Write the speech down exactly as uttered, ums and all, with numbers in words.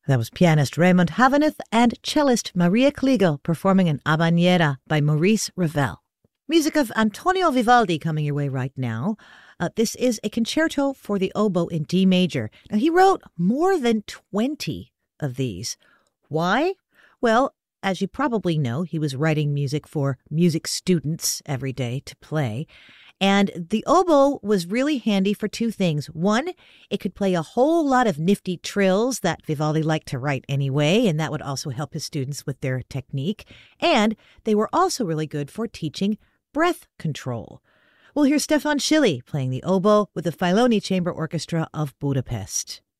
That was pianist Raymond Haveneth and cellist Maria Kliegel performing an Habanera by Maurice Ravel. Music of Antonio Vivaldi coming your way right now. Uh, this is a concerto for the oboe in D major. Now, he wrote more than twenty of these. Why? Well, as you probably know, he was writing music for music students every day to play. And the oboe was really handy for two things. One, it could play a whole lot of nifty trills that Vivaldi liked to write anyway, and that would also help his students with their technique. And they were also really good for teaching breath control. We'll hear Stefan Schilly playing the oboe with the Filoni Chamber Orchestra of Budapest.